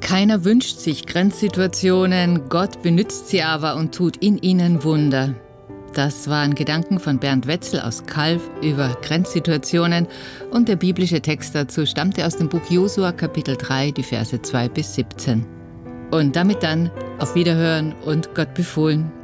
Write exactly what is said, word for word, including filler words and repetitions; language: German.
Keiner wünscht sich Grenzsituationen, Gott benützt sie aber und tut in ihnen Wunder. Das waren Gedanken von Bernd Wetzel aus Calw über Grenzsituationen und der biblische Text dazu stammte aus dem Buch Josua Kapitel drei, die Verse zwei bis siebzehn. Und damit dann auf Wiederhören und Gott befohlen.